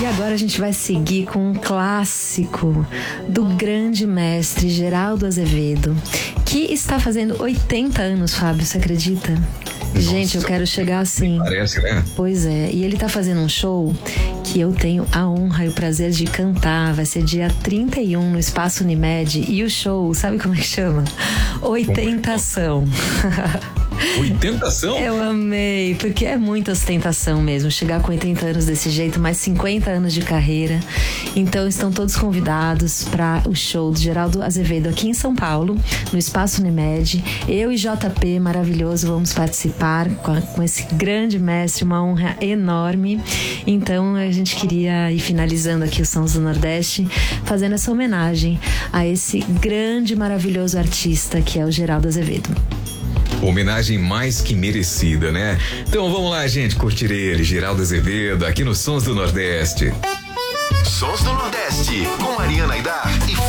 agora a gente vai seguir com um clássico do grande mestre Geraldo Azevedo, que está fazendo 80 anos, Fábio, você acredita? Nossa, gente, eu quero chegar assim. Parece, né? Pois é, e ele tá fazendo um show que eu tenho a honra e o prazer de cantar. Vai ser dia 31 no Espaço Unimed. E o show, sabe como é que chama? Oitentação. Oitentação? Eu amei, porque é muita ostentação mesmo, chegar com 80 anos desse jeito, mais 50 anos de carreira. Então estão todos convidados para o show do Geraldo Azevedo aqui em São Paulo, no Espaço Unimed. Eu e JP, maravilhoso, vamos participar com esse grande mestre, uma honra enorme. Então a gente queria ir finalizando aqui os Sons do Nordeste, fazendo essa homenagem a esse grande, maravilhoso artista que é o Geraldo Azevedo. Homenagem mais que merecida, né? Então vamos lá, gente, curtir ele, Geraldo Azevedo, aqui no Sons do Nordeste. Sons do Nordeste, com Mariana Aidar e